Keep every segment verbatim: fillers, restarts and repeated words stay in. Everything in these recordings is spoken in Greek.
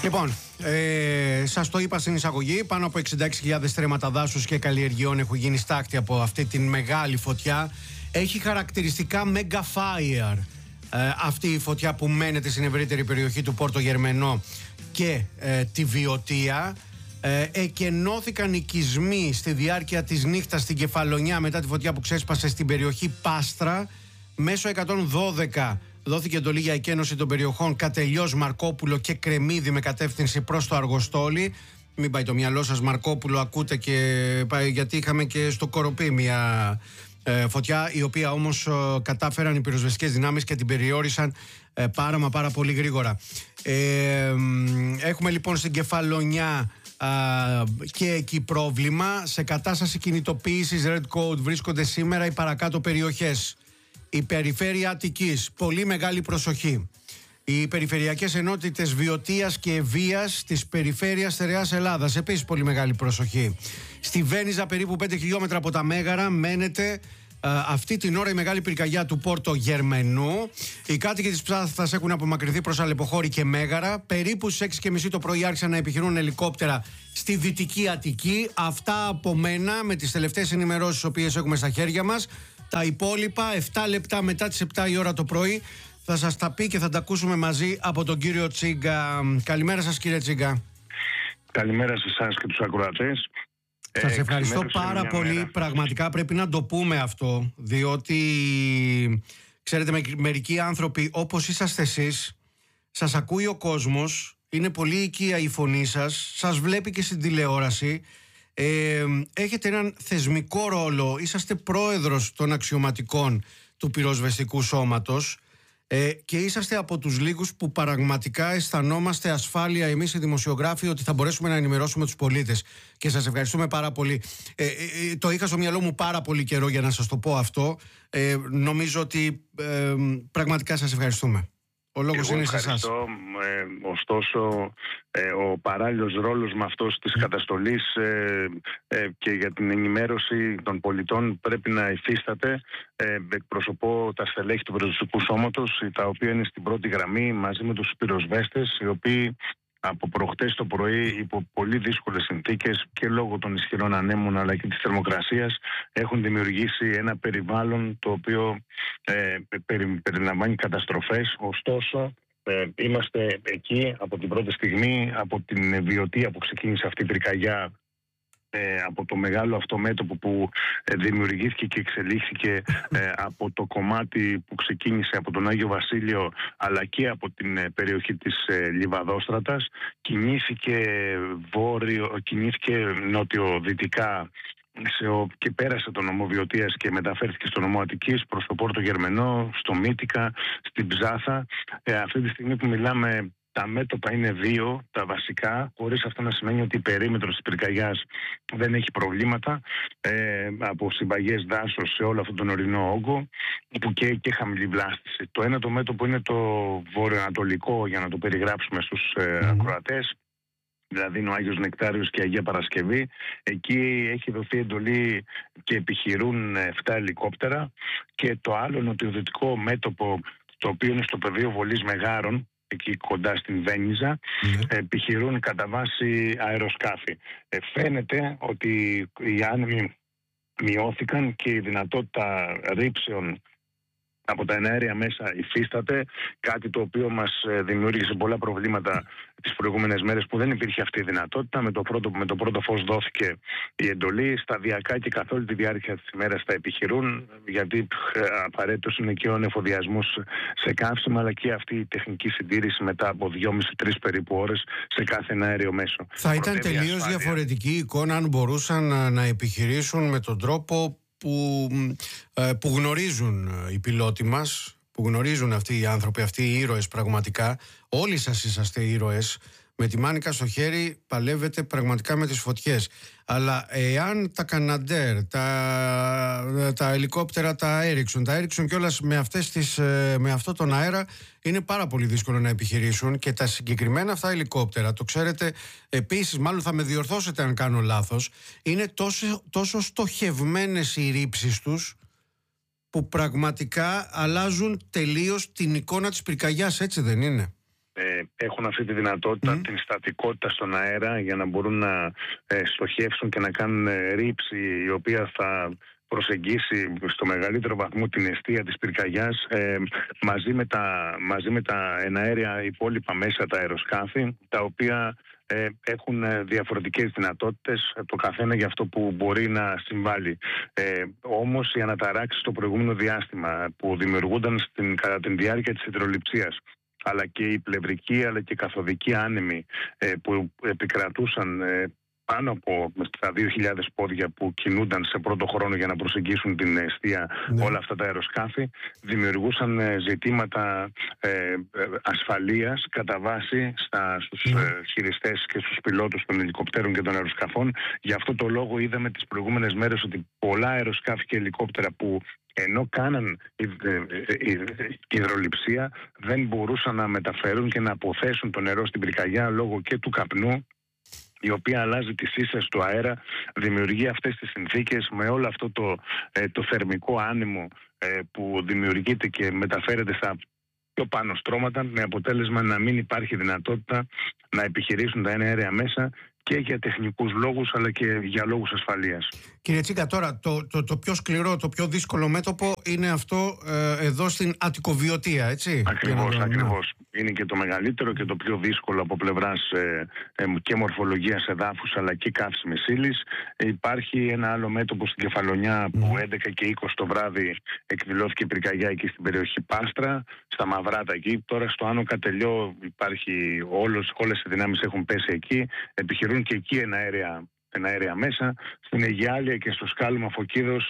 Λοιπόν, ε, σας το είπα στην εισαγωγή, πάνω από εξήντα έξι χιλιάδες στρέμματα δάσους και καλλιεργειών έχουν γίνει στάχτη από αυτή την μεγάλη φωτιά. Έχει χαρακτηριστικά mega fire ε, αυτή η φωτιά που μένεται στην ευρύτερη περιοχή του Πόρτο Γερμενό και ε, τη Βιωτία. Ε, εκενώθηκαν οικισμοί στη διάρκεια της νύχτας στην Κεφαλονιά μετά τη φωτιά που ξέσπασε στην περιοχή Πάστρα. Μέσω εκατόν δώδεκα δόθηκε εντολή για εκένωση των περιοχών Κατελιός, Μαρκόπουλο και Κρεμμύδι με κατεύθυνση προς το Αργοστόλι. Μην πάει το μυαλό σας, Μαρκόπουλο, ακούτε, και πάει, γιατί είχαμε και στο Κοροπή μια ε, φωτιά, η οποία όμως ε, κατάφεραν οι πυροσβεστικές δυνάμεις και την περιόρισαν ε, πάρα μα πάρα πολύ γρήγορα. Ε, έχουμε λοιπόν στην Κεφαλονιά Uh, και εκεί πρόβλημα. Σε κατάσταση κινητοποίησης Red Code βρίσκονται σήμερα οι παρακάτω περιοχές. Η περιφέρεια Αττικής, πολύ μεγάλη προσοχή. Οι περιφερειακές ενότητες Βιωτίας και Ευβοίας της περιφέρειας Στερεάς Ελλάδας, επίσης πολύ μεγάλη προσοχή. Στη Βένιζα, περίπου πέντε χιλιόμετρα από τα Μέγαρα, μένεται Uh, αυτή την ώρα η μεγάλη πυρκαγιά του Πόρτο Γερμενού. Οι κάτοικοι της Ψάθας έχουν απομακρυνθεί προς Αλεποχώρη και Μέγαρα. Περίπου στις έξι και μισή το πρωί άρχισαν να επιχειρούν ελικόπτερα στη Δυτική Αττική. Αυτά από μένα με τις τελευταίες ενημερώσεις τις οποίες έχουμε στα χέρια μας. Τα υπόλοιπα επτά λεπτά μετά τις επτά η ώρα το πρωί θα σας τα πει και θα τα ακούσουμε μαζί από τον κύριο Τσίγκα. Καλημέρα σας, κύριε Τσίγκα. Καλημέρα σε εσάς και τους ακροατές. Σας ευχαριστώ πάρα πολύ. Μέρα. Πραγματικά πρέπει να το πούμε αυτό, διότι ξέρετε, μερικοί άνθρωποι όπως είσαστε εσείς, σας ακούει ο κόσμος, είναι πολύ οικία η φωνή σας, σας βλέπει και στην τηλεόραση, ε, έχετε έναν θεσμικό ρόλο, είσαστε πρόεδρος των αξιωματικών του πυροσβεστικού σώματος ε, και είσαστε από τους λίγους που πραγματικά αισθανόμαστε ασφάλεια εμείς οι δημοσιογράφοι ότι θα μπορέσουμε να ενημερώσουμε τους πολίτες, και σας ευχαριστούμε πάρα πολύ. ε, ε, το είχα στο μυαλό μου πάρα πολύ καιρό για να σας το πω αυτό. ε, νομίζω ότι ε, πραγματικά σας ευχαριστούμε. Ο λόγος είναι σε εσάς. Ε, ωστόσο, ε, ο παράλληλος ρόλος με αυτός της καταστολής ε, ε, και για την ενημέρωση των πολιτών πρέπει να υφίσταται. Ε, εκπροσωπώ τα στελέχη του πυροσβεστικού σώματος, τα οποία είναι στην πρώτη γραμμή μαζί με τους πυροσβέστες, οι οποίοι από προχτές το πρωί, υπό πολύ δύσκολες συνθήκες και λόγω των ισχυρών ανέμων αλλά και της θερμοκρασίας, έχουν δημιουργήσει ένα περιβάλλον το οποίο ε, περι, περιλαμβάνει καταστροφές. Ωστόσο, ε, είμαστε εκεί από την πρώτη στιγμή, από την Βιωτία που ξεκίνησε αυτή η πυρκαγιά, Ε, από το μεγάλο αυτό μέτωπο που ε, δημιουργήθηκε και εξελίχθηκε ε, από το κομμάτι που ξεκίνησε από τον Άγιο Βασίλειο αλλά και από την ε, περιοχή της ε, Λιβαδόστρατας, κινήθηκε βόρειο, κινήθηκε νότιο-δυτικά σε, ο, και πέρασε τον νομό Βιωτίας και μεταφέρθηκε στο νομό Αττικής προς το Πόρτο Γερμενό, στο Μύτικα, στην Ψάθα. Ε, αυτή τη στιγμή που μιλάμε, τα μέτωπα είναι δύο, τα βασικά, χωρίς αυτό να σημαίνει ότι η περίμετρος της πυρκαγιάς δεν έχει προβλήματα, ε, από συμπαγές δάσος σε όλο αυτόν τον ορεινό όγκο, που και, και χαμηλή βλάστηση. Το ένα το μέτωπο είναι το βορειοανατολικό, για να το περιγράψουμε στους ε, mm. ακροατές, δηλαδή είναι ο Άγιος Νεκτάριος και η Αγία Παρασκευή. Εκεί έχει δοθεί εντολή και επιχειρούν επτά ελικόπτερα. Και το άλλο νοτιοδυτικό μέτωπο, το οποίο είναι στο πεδίο βολής Μεγάρων, εκεί κοντά στην Βένιζα, mm. επιχειρούν κατά βάση αεροσκάφη. Ε, φαίνεται ότι οι άνεμοι μειώθηκαν και η δυνατότητα ρήψεων από τα εναέρια μέσα υφίσταται, κάτι το οποίο μας δημιούργησε πολλά προβλήματα τις προηγούμενες μέρες που δεν υπήρχε αυτή η δυνατότητα. Με το πρώτο, με το πρώτο φως δόθηκε η εντολή, σταδιακά και καθ' όλη τη διάρκεια της ημέρας θα επιχειρούν, γιατί απαραίτητος είναι και ο εφοδιασμός σε καύσιμα, αλλά και αυτή η τεχνική συντήρηση μετά από δυόμιση με τρεις περίπου ώρες σε κάθε εναέριο μέσο. Θα ήταν τελείως διαφορετική εικόνα αν μπορούσαν να επιχειρήσουν με τον τρόπο που, που γνωρίζουν οι πιλότοι μας, που γνωρίζουν αυτοί οι άνθρωποι, αυτοί οι ήρωες πραγματικά. Όλοι σας είσαστε ήρωες. Με τη μάνικα στο χέρι παλεύετε πραγματικά με τις φωτιές. Αλλά εάν τα Καναντέρ, τα, τα ελικόπτερα, τα Έριξον, τα Έριξον κιόλας με, αυτές τις, με αυτό τον αέρα, είναι πάρα πολύ δύσκολο να επιχειρήσουν. Και τα συγκεκριμένα αυτά ελικόπτερα, το ξέρετε επίσης, μάλλον θα με διορθώσετε αν κάνω λάθος, είναι τόσο, τόσο στοχευμένες οι ρήψεις τους, που πραγματικά αλλάζουν τελείως την εικόνα της πυρκαγιάς, έτσι δεν είναι? ε, έχουν αυτή τη δυνατότητα, Mm. την στατικότητα στον αέρα για να μπορούν να ε, στοχεύσουν και να κάνουν ε, ρήψη η οποία θα προσεγγίσει στο μεγαλύτερο βαθμό την εστία της πυρκαγιάς ε, μαζί, με τα, μαζί με τα εναέρια υπόλοιπα μέσα, τα αεροσκάφη, τα οποία ε, έχουν διαφορετικές δυνατότητες, το καθένα για αυτό που μπορεί να συμβάλλει. Ε, όμως οι αναταράξεις στο προηγούμενο διάστημα που δημιουργούνταν στην, κατά τη διάρκεια της υδρολειψίας, αλλά και η πλευρική αλλά και η καθοδική άνεμοι ε, που επικρατούσαν ε, πάνω από τα δύο χιλιάδες πόδια που κινούνταν σε πρώτο χρόνο για να προσεγγίσουν την εστία, ναι, όλα αυτά τα αεροσκάφη, δημιουργούσαν ε, ζητήματα ε, ε, ασφαλείας κατά βάση στα, στους ναι. ε, χειριστές και στους πιλότους των ελικοπτέρων και των αεροσκαφών. Γι' αυτό το λόγο είδαμε τις προηγούμενες μέρες ότι πολλά αεροσκάφη και ελικόπτερα που ενώ κάναν υδρολειψία δεν μπορούσαν να μεταφέρουν και να αποθέσουν το νερό στην πυρκαγιά λόγω και του καπνού, η οποία αλλάζει τη σύσταση του αέρα, δημιουργεί αυτές τις συνθήκες με όλο αυτό το, ε, το θερμικό άνεμο ε, που δημιουργείται και μεταφέρεται στα πιο πάνω στρώματα, με αποτέλεσμα να μην υπάρχει δυνατότητα να επιχειρήσουν τα εναέρια μέσα και για τεχνικούς λόγους αλλά και για λόγους ασφαλείας. Κύριε Τσίγκα, τώρα το, το, το πιο σκληρό, το πιο δύσκολο μέτωπο είναι αυτό ε, εδώ στην Αττικοβιωτία, έτσι? Ακριβώς, να... ακριβώς. Είναι και το μεγαλύτερο και το πιο δύσκολο από πλευράς ε, ε, και μορφολογίας εδάφους αλλά και καύσιμης ύλης. Ε, υπάρχει ένα άλλο μέτωπο στην Κεφαλονιά που mm. έντεκα και είκοσι το βράδυ εκδηλώθηκε η πυρκαγιά εκεί στην περιοχή Πάστρα, στα Μαυράτα εκεί. Τώρα στο Άνω Κατελιό υπάρχει όλος, όλες οι δυνάμεις έχουν πέσει εκεί. Επιχειρούν και εκεί εναέρια, εναέρια μέσα. Στην Αιγιάλια και στο σκάλωμα Φωκίδος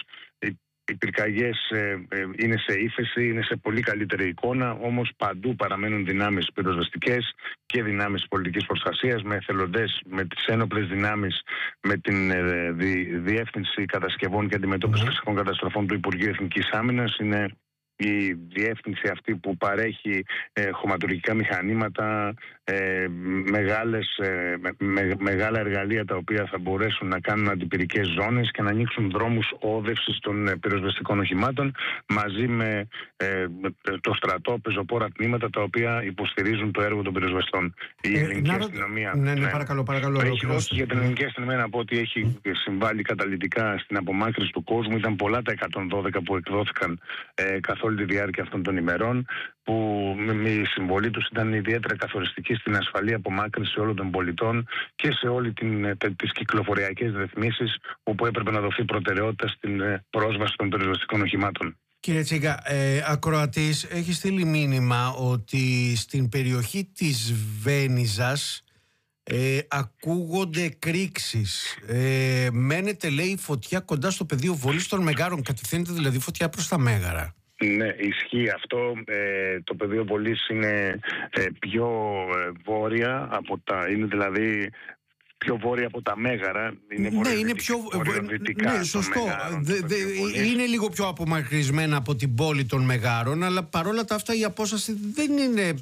οι πυρκαγιές ε, ε, είναι σε ύφεση, είναι σε πολύ καλύτερη εικόνα, όμως παντού παραμένουν δυνάμεις πυροσβεστικές και δυνάμεις πολιτικής προστασίας, με εθελοντές, με τις ένοπλες δυνάμεις, με την ε, δι, Διεύθυνση Κατασκευών και Αντιμετώπισης Φυσικών Καταστροφών του Υπουργείου Εθνικής Άμυνας. Είναι η διεύθυνση αυτή που παρέχει ε, χωματουργικά μηχανήματα, ε, μεγάλες, ε, με, μεγάλα εργαλεία τα οποία θα μπορέσουν να κάνουν αντιπυρικές ζώνες και να ανοίξουν δρόμους όδευσης των ε, πυροσβεστικών οχημάτων, μαζί με ε, το στρατό, πεζοπόρα τμήματα τα οποία υποστηρίζουν το έργο των πυροσβεστών. Η ε, ελληνική να, αστυνομία. Ναι, ναι, παρακαλώ, παρακαλώ. Έχει, όχι, για την ελληνική αστυνομία να πω ότι έχει συμβάλει καταλυτικά στην απομάκρυνση του κόσμου. Ήταν πολλά τα εκατόν δώδεκα που εκδόθηκαν ε, καθ' όλη τη διάρκεια αυτών των ημερών, που με η συμβολή τους ήταν ιδιαίτερα καθοριστική στην ασφαλή απομάκρυνση όλων των πολιτών και σε όλη την, τις κυκλοφοριακές ρυθμίσεις, όπου έπρεπε να δοθεί προτεραιότητα στην πρόσβαση των πυροσβεστικών οχημάτων. Κύριε Τσίγκα, ε, ακροατής έχει στείλει μήνυμα ότι στην περιοχή της Βένιζας ε, ακούγονται εκρήξεις. Ε, μένεται, λέει, φωτιά κοντά στο πεδίο βολής των Μεγάρων. Κατευθύνεται δηλαδή φωτιά προς τα Μέγαρα. Ναι, ισχύει αυτό. Ε, το πεδίο βολής είναι ε, πιο ε, βόρεια από τα... Είναι δηλαδή πιο βόρεια από τα Μέγαρα. Είναι ναι, είναι πιο βορειοδυτικά. Ναι, σωστό. Δε, δε, είναι λίγο πιο απομακρυσμένα από την πόλη των Μεγάρων, αλλά παρόλα τα αυτά η απόσταση δεν είναι...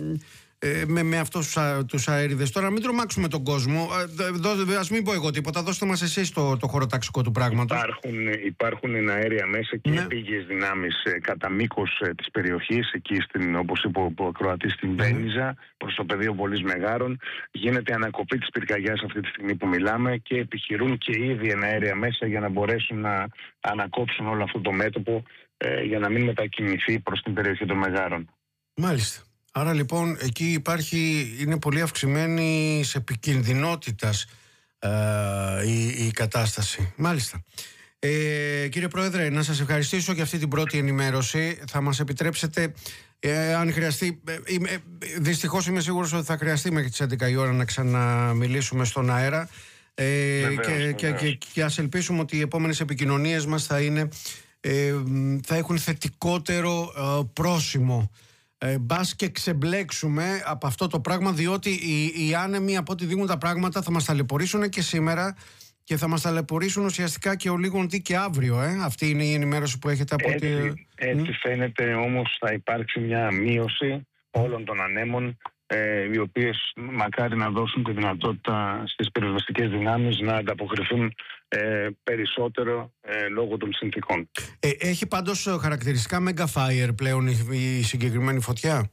Ε, με, με αυτούς τους αέριδες. Τώρα μην τρομάξουμε τον κόσμο. ε, Ας μην πω εγώ τίποτα. Δώστε μας εσείς το, το χωροταξικό του πράγματος. Υπάρχουν, υπάρχουν αέρια μέσα και ναι. πήγες δυνάμεις ε, κατά μήκος ε, της περιοχής, εκεί στην, όπως είπε ο, ο ακροατής, στην Βένιζα, mm. προς το πεδίο βολής Μεγάρων. Γίνεται ανακοπή της πυρκαγιάς αυτή τη στιγμή που μιλάμε και επιχειρούν και ήδη αέρια μέσα για να μπορέσουν να ανακόψουν όλο αυτό το μέτωπο ε, για να μην μετακινηθεί προς την περιοχή των Μεγάρων. Μάλιστα. Άρα λοιπόν εκεί υπάρχει, είναι πολύ αυξημένη σε επικινδυνότητας ε, η, η κατάσταση. Μάλιστα. Ε, κύριε Πρόεδρε, να σας ευχαριστήσω για αυτή την πρώτη ενημέρωση. Θα μας επιτρέψετε, ε, αν χρειαστεί, ε, ε, δυστυχώς είμαι σίγουρος ότι θα χρειαστεί μέχρι τις έντεκα η ώρα να ξαναμιλήσουμε στον αέρα. Ε, βεβαίως, και, βεβαίως. Και, και, και ας ελπίσουμε ότι οι επόμενες επικοινωνίες μας θα, είναι, ε, θα έχουν θετικότερο ε, πρόσημο. Ε, μπας και ξεμπλέξουμε από αυτό το πράγμα, διότι οι, οι άνεμοι, από ό,τι δίνουν τα πράγματα, θα μας ταλαιπωρήσουν και σήμερα και θα μας ταλαιπωρήσουν ουσιαστικά και ο λίγον τι και αύριο. Ε? Αυτή είναι η ενημέρωση που έχετε από έτσι, ότι... έτσι φαίνεται, όμως θα υπάρξει μια μείωση όλων των ανέμων, ε, οι οποίες μακάρι να δώσουν τη δυνατότητα στις πυροσβεστικές δυνάμεις να ανταποκριθούν ε, περισσότερο ε, λόγω των συνθήκων. Ε, έχει πάντως χαρακτηριστικά mega fire πλέον η, η συγκεκριμένη φωτιά.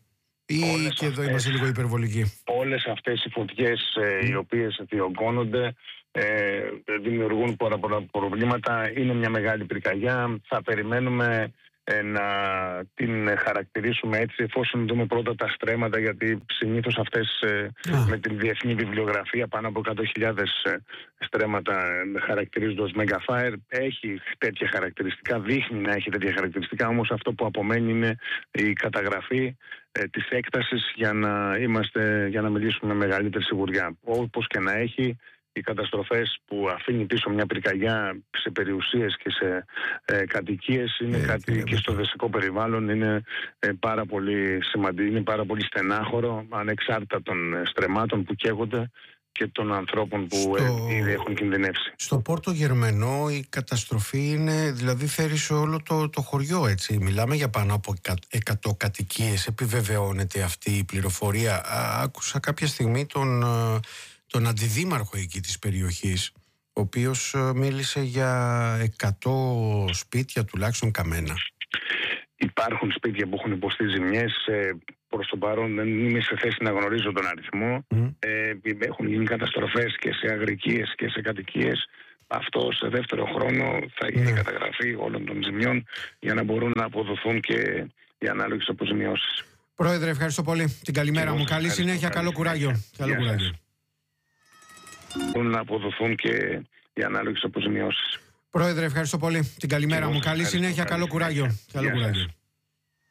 ή όλες και εδώ αυτές, είμαστε λίγο υπερβολικοί? Όλες αυτές οι φωτιές ε, οι οποίες διωγγώνονται ε, δημιουργούν πολλά, πολλά προβλήματα. Είναι μια μεγάλη πυρκαγιά. Θα περιμένουμε ε, να την χαρακτηρίσουμε έτσι, εφόσον δούμε πρώτα τα στρέμματα, γιατί συνήθως αυτές ε, με την διεθνή βιβλιογραφία πάνω από εκατό χιλιάδες ε, στρέμματα ε, χαρακτηρίζονται ως Megafire. Έχει τέτοια χαρακτηριστικά, δείχνει να έχει τέτοια χαρακτηριστικά, όμως αυτό που απομένει είναι η καταγραφή ε, της έκτασης για να, είμαστε, για να μιλήσουμε με μεγαλύτερη σιγουριά. Όπως και να έχει, οι καταστροφές που αφήνει πίσω μια πυρκαγιά σε περιουσίες και σε ε, κατοικίες είναι ε, κάτι ε, και στο δασικό περιβάλλον είναι ε, πάρα πολύ σημαντικό, είναι πάρα πολύ στενάχωρο, ανεξάρτητα των ε, στρεμμάτων που καίγονται και των ανθρώπων που στο... ε, ήδη έχουν κινδυνεύσει. Στο Πόρτο Γερμενό η καταστροφή είναι, δηλαδή θέρισε όλο το, το χωριό, έτσι. Μιλάμε για πάνω από εκατό κατοικίες. Επιβεβαιώνεται αυτή η πληροφορία? Α, άκουσα κάποια στιγμή τον... τον αντιδήμαρχο εκεί της περιοχής, ο οποίος μίλησε για εκατό σπίτια τουλάχιστον καμένα. Υπάρχουν σπίτια που έχουν υποστεί ζημιές. Προς το παρόν δεν είμαι σε θέση να γνωρίζω τον αριθμό. Mm. Ε, έχουν γίνει καταστροφές και σε αγρικίες και σε κατοικίες. Αυτό σε δεύτερο χρόνο θα γίνει mm. καταγραφή όλων των ζημιών για να μπορούν να αποδοθούν και οι ανάλογες αποζημιώσεις. Πρόεδρε, ευχαριστώ πολύ. Την καλημέρα μου. Καλή συνέχεια, καλό κουράγιο. Καλό κουράγιο. Μπορούν να αποδοθούν και οι ανάλογες αποζημιώσεις. Πρόεδρε, ευχαριστώ πολύ. Την καλημέρα μου. Καλή συνέχεια, καλό κουράγιο. Καλό κουράγιο.